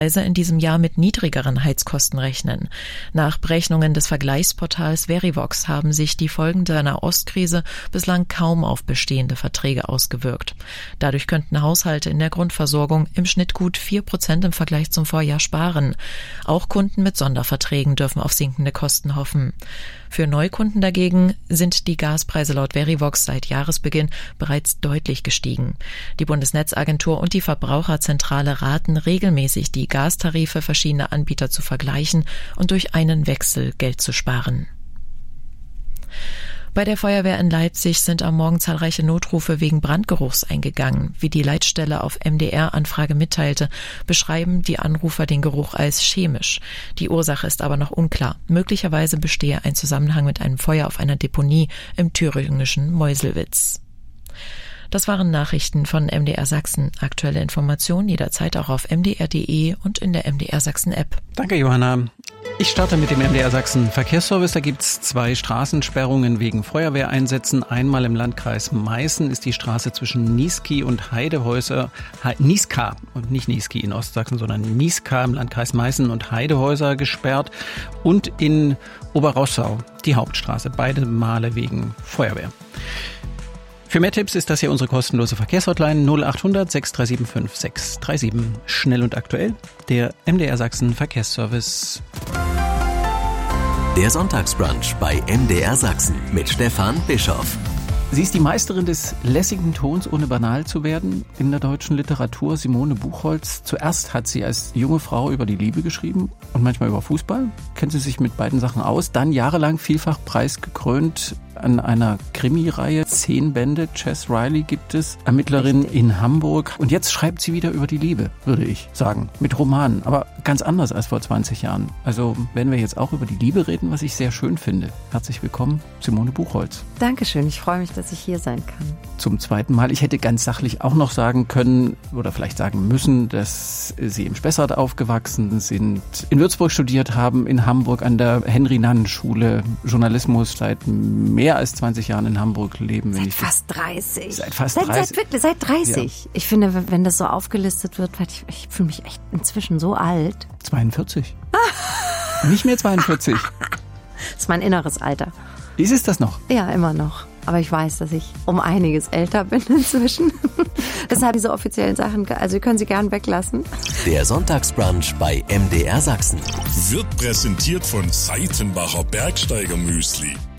in diesem Jahr mit niedrigeren Heizkosten rechnen. Nach Berechnungen des Vergleichsportals Verivox haben sich die Folgen der Nahostkrise bislang kaum auf bestehende Verträge ausgewirkt. Dadurch könnten Haushalte in der Grundversorgung im Schnitt gut 4% im Vergleich zum Vorjahr sparen. Auch Kunden mit Sonderverträgen dürfen auf sinkende Kosten hoffen. Für Neukunden dagegen sind die Gaspreise laut Verivox seit Jahresbeginn bereits deutlich gestiegen. Die Bundesnetzagentur und die Verbraucherzentrale raten regelmäßig, die Gastarife verschiedener Anbieter zu vergleichen und durch einen Wechsel Geld zu sparen. Bei der Feuerwehr in Leipzig sind am Morgen zahlreiche Notrufe wegen Brandgeruchs eingegangen. Wie die Leitstelle auf MDR-Anfrage mitteilte, beschreiben die Anrufer den Geruch als chemisch. Die Ursache ist aber noch unklar. Möglicherweise bestehe ein Zusammenhang mit einem Feuer auf einer Deponie im thüringischen Meuselwitz. Das waren Nachrichten von MDR Sachsen. Aktuelle Informationen jederzeit auch auf mdr.de und in der MDR Sachsen-App. Danke, Johanna. Ich starte mit dem MDR Sachsen Verkehrsservice. Da gibt's 2 Straßensperrungen wegen Feuerwehreinsätzen. Einmal im Landkreis Meißen ist die Straße zwischen Niesky und Heidehäuser, Nieská und nicht Niesky in Ostsachsen, sondern Nieská im Landkreis Meißen und Heidehäuser gesperrt. Und in Oberrossau die Hauptstraße, beide Male wegen Feuerwehr. Für mehr Tipps ist das hier unsere kostenlose Verkehrshotline 0800 6375 637. Schnell und aktuell, der MDR Sachsen Verkehrsservice. Der Sonntagsbrunch bei MDR Sachsen mit Stefan Bischoff. Sie ist die Meisterin des lässigen Tons, ohne banal zu werden, in der deutschen Literatur, Simone Buchholz. Zuerst hat sie als junge Frau über die Liebe geschrieben und manchmal über Fußball. Kennt sie sich mit beiden Sachen aus. Dann jahrelang vielfach preisgekrönt an einer Krimireihe. 10 Bände, Chess Riley gibt es, Ermittlerin in Hamburg. Und jetzt schreibt sie wieder über die Liebe, würde ich sagen, mit Romanen. Aber ganz anders als vor 20 Jahren. Also werden wir jetzt auch über die Liebe reden, was ich sehr schön finde. Herzlich willkommen, Simone Buchholz. Dankeschön, ich freue mich, dass ich hier sein kann. Zum zweiten Mal. Ich hätte ganz sachlich auch noch sagen können oder vielleicht sagen müssen, dass Sie im Spessart aufgewachsen sind, in Würzburg studiert haben, in Hamburg an der Henry-Nannen-Schule, Journalismus seit mehr als 20 Jahren in Hamburg leben. Seit fast 30. Seit fast 30. Seit 30. Ja. Ich finde, wenn das so aufgelistet wird, ich fühle mich echt inzwischen so alt. 42. Nicht mehr 42. Das ist mein inneres Alter. Ist es das noch? Ja, immer noch. Aber ich weiß, dass ich um einiges älter bin inzwischen. Deshalb diese offiziellen Sachen, also ihr könnt sie gern weglassen. Der Sonntagsbrunch bei MDR Sachsen wird präsentiert von Seitenbacher Bergsteiger Müsli.